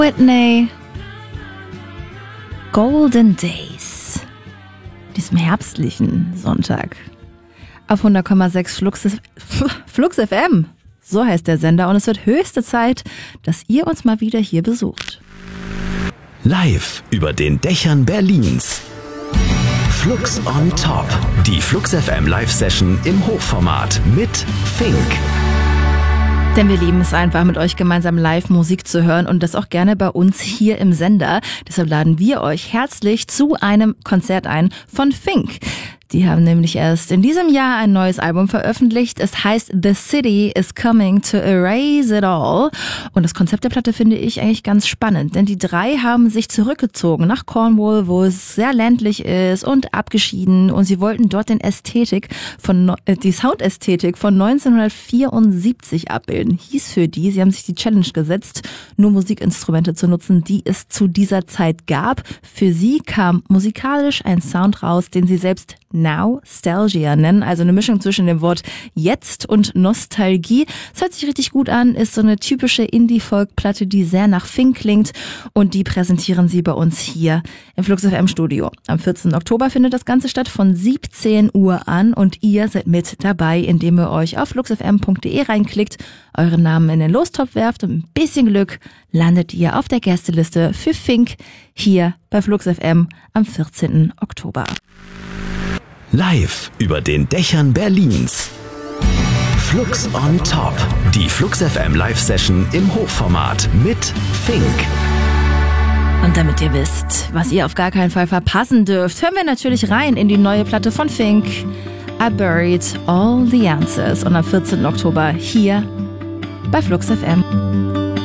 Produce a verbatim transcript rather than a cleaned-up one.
Whitney, Golden Days, diesem herbstlichen Sonntag auf hundert Komma sechs Flux, Flux F M, so heißt der Sender, und es wird höchste Zeit, dass ihr uns mal wieder hier besucht. Live über den Dächern Berlins. Flux on Top, die Flux F M Live-Session im Hochformat mit Fink. Denn wir lieben es einfach, mit euch gemeinsam live Musik zu hören und das auch gerne bei uns hier im Sender. Deshalb laden wir euch herzlich zu einem Konzert ein von Fink. Die haben nämlich erst in diesem Jahr ein neues Album veröffentlicht. Es heißt The City is Coming to Erase It All. Und das Konzept der Platte finde ich eigentlich ganz spannend, denn die drei haben sich zurückgezogen nach Cornwall, wo es sehr ländlich ist und abgeschieden. Und sie wollten dort den Ästhetik von, äh, die Soundästhetik von neunzehnhundertvierundsiebzig abbilden. Hieß für die, sie haben sich die Challenge gesetzt, nur Musikinstrumente zu nutzen, die es zu dieser Zeit gab. Für sie kam musikalisch ein Sound raus, den sie selbst Nostalgia nennen, also eine Mischung zwischen dem Wort jetzt und Nostalgie. Es hört sich richtig gut an, ist so eine typische Indie-Folk-Platte, die sehr nach Fink klingt, und die präsentieren sie bei uns hier im Flux F M Studio. Am vierzehnten Oktober findet das Ganze statt von siebzehn Uhr an, und ihr seid mit dabei, indem ihr euch auf flux f m punkt d e reinklickt, euren Namen in den Lostopf werft, und ein bisschen Glück landet ihr auf der Gästeliste für Fink hier bei Flux F M am vierzehnten Oktober. Live über den Dächern Berlins. Flux on Top, die Flux F M Live-Session im Hochformat mit Fink. Und damit ihr wisst, was ihr auf gar keinen Fall verpassen dürft, hören wir natürlich rein in die neue Platte von Fink, I Buried All the Answers, und am vierzehnten Oktober hier bei Flux F M.